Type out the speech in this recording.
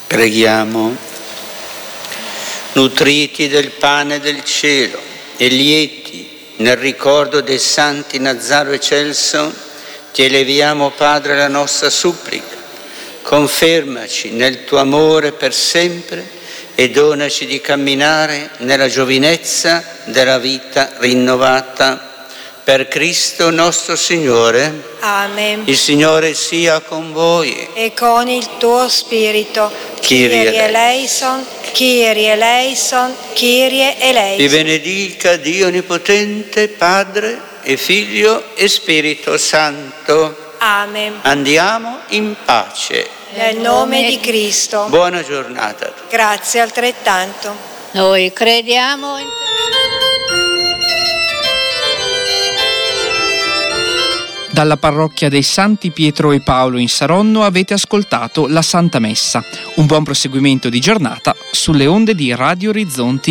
Preghiamo. Nutriti del pane del cielo e lieti nel ricordo dei santi Nazzaro e Celso, ti eleviamo, Padre, la nostra supplica. Confermaci nel tuo amore per sempre e donaci di camminare nella giovinezza della vita rinnovata. Per Cristo nostro Signore. Amen. Il Signore sia con voi. E con il tuo spirito. Kyrie eleison, Kyrie eleison, Kyrie eleison. Vi benedica Dio Onnipotente, Padre e Figlio e Spirito Santo. Amen. Andiamo in pace. Nel nome di Cristo. Buona giornata. Grazie altrettanto. Noi crediamo in Dalla parrocchia dei Santi Pietro e Paolo in Saronno avete ascoltato la Santa Messa. Un buon proseguimento di giornata sulle onde di Radio Orizzonti